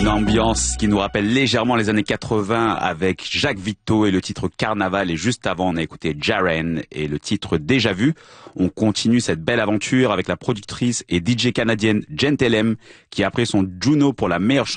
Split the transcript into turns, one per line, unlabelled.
Une ambiance qui nous rappelle légèrement les années 80 avec Jacques Vito et le titre Carnaval. Et juste avant, on a écouté Jaren et le titre Déjà Vu. On continue cette belle aventure avec la productrice et DJ canadienne Gentelem qui a pris son Juno pour la meilleure chanson